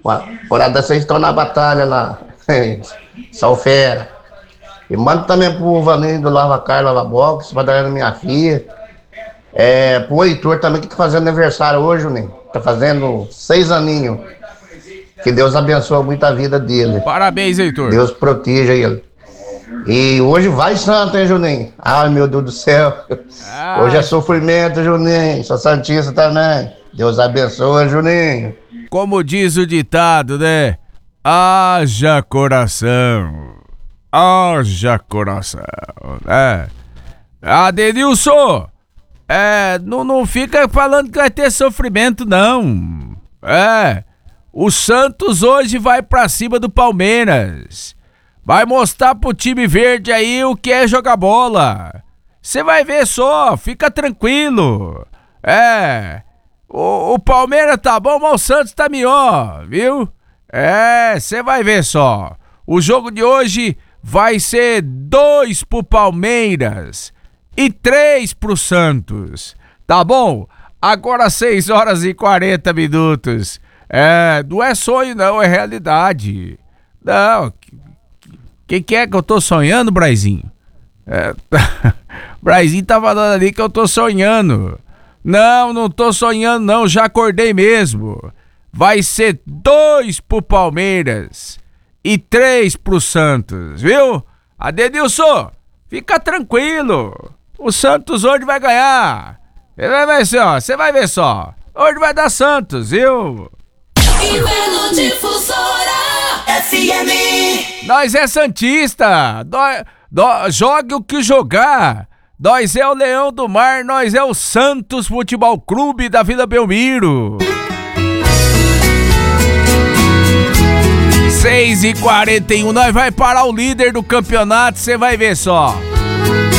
Por vocês estão na batalha lá. São fera. E manda também pro Vaninho do Lava Car, Lava Box, pra dar minha filha. Pro Heitor também, que tá fazendo aniversário hoje, né? Tá fazendo 6 aninhos. Que Deus abençoe muito a vida dele. Parabéns, Heitor. Deus proteja ele. E hoje vai santo, hein, Juninho? Ai, meu Deus do céu. Hoje é sofrimento, Juninho. Sou santista também. Deus abençoe, Juninho. Como diz o ditado, né? Haja coração. Haja coração, né? Denilson, não fica falando que vai ter sofrimento, não. O Santos hoje vai pra cima do Palmeiras. Vai mostrar pro time verde aí o que é jogar bola. Você vai ver só, fica tranquilo. O Palmeiras tá bom, mas o Santos tá melhor, viu? Você vai ver só. O jogo de hoje vai ser 2 pro Palmeiras e 3 pro Santos. Tá bom? Agora 6 horas e 40 minutos. Não é sonho não, é realidade. Não, que é que eu tô sonhando, Braizinho? Braizinho tá falando ali que eu tô sonhando. Não tô sonhando não, já acordei mesmo. Vai ser 2 pro Palmeiras e 3 pro Santos, viu? Denilson, fica tranquilo. O Santos hoje vai ganhar. Você vai ver só. Hoje vai dar Santos, viu? Inverno Difusora FM. Nós é santista. Jogue o que jogar. Nós é o Leão do Mar, nós é o Santos Futebol Clube da Vila Belmiro. 6h41, nós vai parar o líder do campeonato, você vai ver só.